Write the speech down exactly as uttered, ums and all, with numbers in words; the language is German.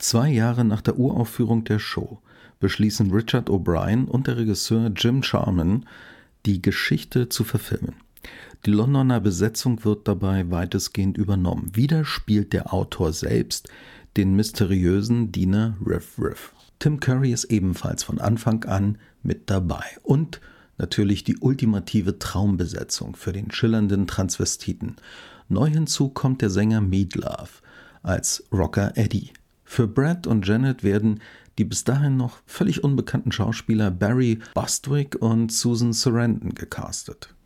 Zwei Jahre nach der Uraufführung der Show beschließen Richard O'Brien und der Regisseur Jim Sharman, die Geschichte zu verfilmen. Die Londoner Besetzung wird dabei weitestgehend übernommen. Wieder spielt der Autor selbst den mysteriösen Diener Riff Riff. Tim Curry ist ebenfalls von Anfang an mit dabei. Und natürlich die ultimative Traumbesetzung für den schillernden Transvestiten. Neu hinzu kommt der Sänger Meatloaf als Rocker Eddie. Für Brad und Janet werden die bis dahin noch völlig unbekannten Schauspieler Barry Bostwick und Susan Sarandon gecastet.